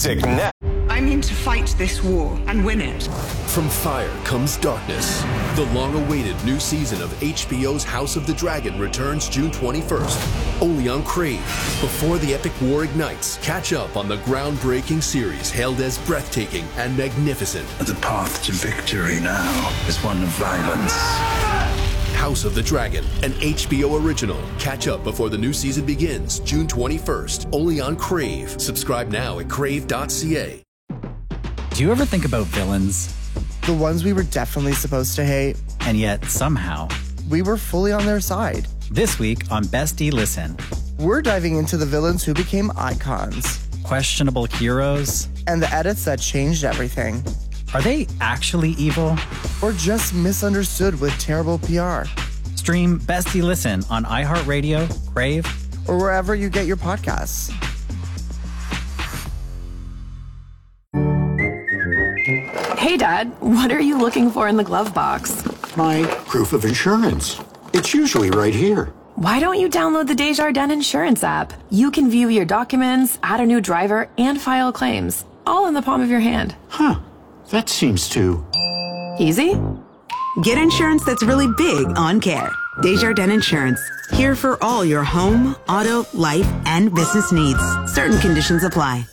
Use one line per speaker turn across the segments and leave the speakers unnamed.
music now.
I mean to fight this war and win it.
From fire comes darkness. The long-awaited new season of HBO's House of the Dragon returns June 21st, only on Crave. Before the epic war ignites, catch up on the groundbreaking series hailed as breathtaking and magnificent.
The path to victory now is one of violence.
House of the Dragon, an HBO original. Catch up before the new season begins, June 21st, only on Crave. Subscribe now at crave.ca.
Do you ever think about villains?
The ones we were definitely supposed to hate.
And yet, somehow,
we were fully on their side.
This week on Bestie Listen,
we're diving into the villains who became icons.
Questionable heroes.
And the edits that changed everything.
Are they actually evil?
Or just misunderstood with terrible PR?
Stream Bestie Listen on iHeartRadio, Crave,
or wherever you get your podcasts.
Hey, Dad, what are you looking for in the glove box?
My proof of insurance. It's usually right here.
Why don't you download the Desjardins Insurance app? You can view your documents, add a new driver, and file claims, all in the palm of your hand.
Huh. That seems too...
easy?
Get insurance that's really big on care. Desjardins Insurance. Here for all your home, auto, life, and business needs. Certain conditions apply.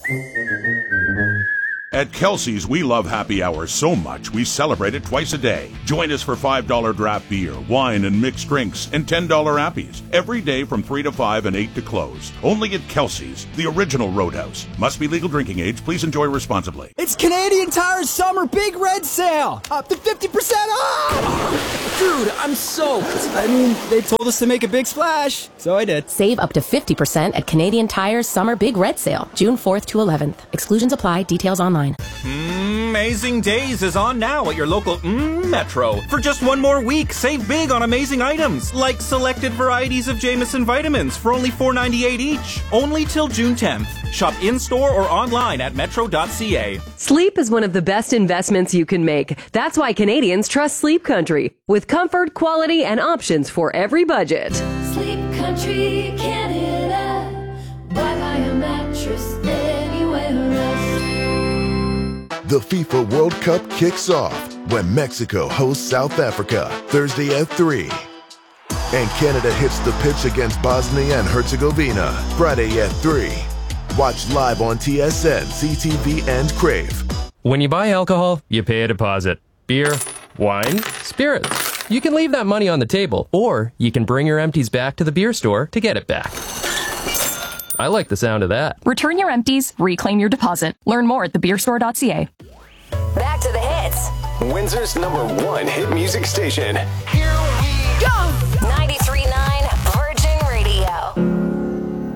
At Kelsey's, we love happy hours so much we celebrate it twice a day. Join us for $5 draft beer, wine, and mixed drinks, and $10 appies every day from 3 to 5 and 8 to close. Only at Kelsey's, the original Roadhouse. Must be legal drinking age. Please enjoy responsibly.
It's Canadian Tire's summer big red sale. Up to 50% off! Dude, I'm soaked. I mean, they told us to make a big splash, so I did.
Save up to 50% at Canadian Tire's summer big red sale, June 4th to 11th. Exclusions apply. Details online.
Amazing Days is on now at your local Metro. For just one more week, save big on amazing items, like selected varieties of Jameson vitamins for only $4.98 each. Only till June 10th. Shop in-store or online at metro.ca.
Sleep is one of the best investments you can make. That's why Canadians trust Sleep Country. With comfort, quality, and options for every budget.
Sleep Country, Canada. Buy a mattress anywhere else.
The FIFA World Cup kicks off when Mexico hosts South Africa Thursday at 3. And Canada hits the pitch against Bosnia and Herzegovina Friday at 3. Watch live on TSN, CTV, and Crave.
When you buy alcohol, you pay a deposit. Beer, wine, spirits. You can leave that money on the table, or you can bring your empties back to the beer store to get it back. I like the sound of that.
Return your empties, reclaim your deposit. Learn more at thebeerstore.ca.
Back to the hits. Windsor's #1 hit music station. Here we go.